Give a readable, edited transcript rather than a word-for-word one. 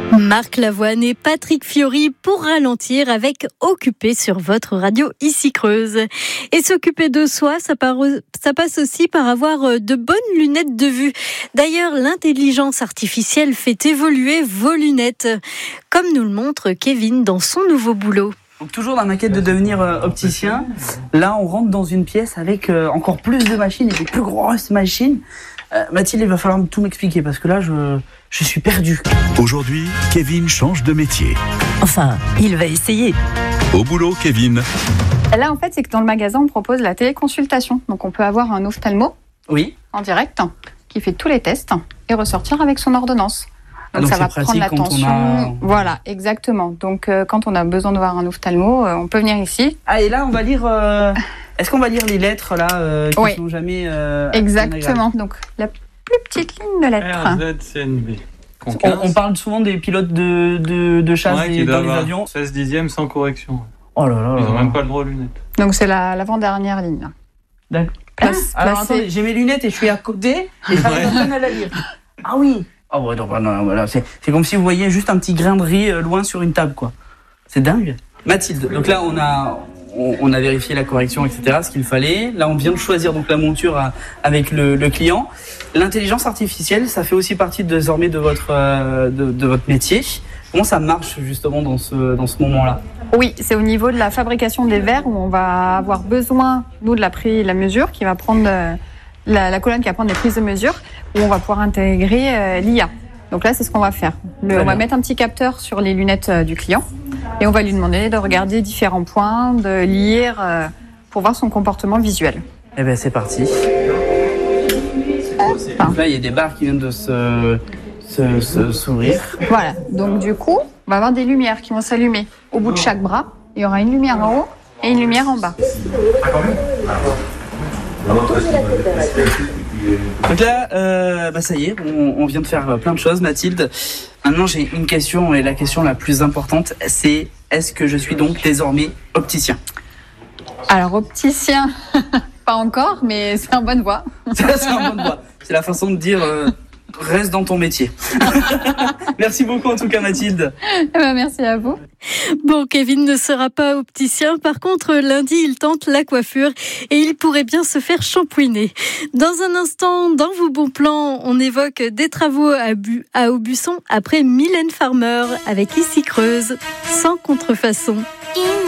Marc Lavoine et Patrick Fiori pour ralentir avec Occupé sur votre radio ici Creuse. Et s'occuper de soi, ça passe aussi par avoir de bonnes lunettes de vue. D'ailleurs, l'intelligence artificielle fait évoluer vos lunettes, comme nous le montre Kevin dans son nouveau boulot. Donc, toujours dans ma quête de devenir opticien, là on rentre dans une pièce avec encore plus de machines et des plus grosses machines. Mathilde, il va falloir tout m'expliquer parce que là je suis perdu. Aujourd'hui, Kevin change de métier. Enfin, il va essayer. Au boulot, Kevin. Là, en fait, c'est que dans le magasin, on propose la téléconsultation. Donc, on peut avoir un ophtalmo en direct qui fait tous les tests et ressortir avec son ordonnance. Donc ça va prendre la tension. Voilà, exactement. Donc, quand on a besoin de voir un ophtalmo, on peut venir ici. Ah, et là, on va lire... Est-ce qu'on va lire les lettres là qui sont jamais exactement. Donc, la plus petite ligne de lettres. RZCNB. On parle souvent des pilotes de chasse dans les avions. 16 dixièmes sans correction. Oh là là. Ils n'ont même pas le droit aux lunettes. Donc c'est l'avant-dernière ligne. Là. D'accord. Alors attendez, j'ai mes lunettes et je suis à côté et j'arrive à peine à la lire. Ah oui. Ah ouais, non, voilà. C'est comme si vous voyiez juste un petit grain de riz loin sur une table, quoi. C'est dingue. Mathilde, donc là on a vérifié la correction, etc., ce qu'il fallait. Là, on vient de choisir donc la monture avec le client. L'intelligence artificielle, ça fait aussi partie désormais de votre métier. Comment ça marche justement dans ce moment-là ? Oui, c'est au niveau de la fabrication des verres où on va avoir besoin, nous, de la prise et la mesure, qui va prendre la colonne qui va prendre les prises de mesure, où on va pouvoir intégrer l'IA. Donc là, c'est ce qu'on va faire. On va mettre un petit capteur sur les lunettes du client et on va lui demander de regarder différents points, de lire pour voir son comportement visuel. Eh bien, c'est parti. Donc là, il y a des barres qui viennent de s'ouvrir. Voilà. Donc du coup, on va avoir des lumières qui vont s'allumer au bout de chaque bras. Il y aura une lumière en haut et une lumière en bas. Donc là, ça y est, on vient de faire plein de choses, Mathilde. Maintenant, j'ai une question, et la question la plus importante, c'est est-ce que je suis donc désormais opticien ? Alors, opticien, pas encore, mais c'est en bonne voie. C'est en bonne voie. C'est la façon de dire reste dans ton métier. Merci beaucoup en tout cas, Mathilde. Merci à vous. Bon, Kevin ne sera pas opticien. Par contre, lundi, il tente la coiffure et il pourrait bien se faire shampouiner. Dans un instant, dans vos bons plans, on évoque des travaux à Aubusson après Mylène Farmer avec Ici Creuse, sans contrefaçon.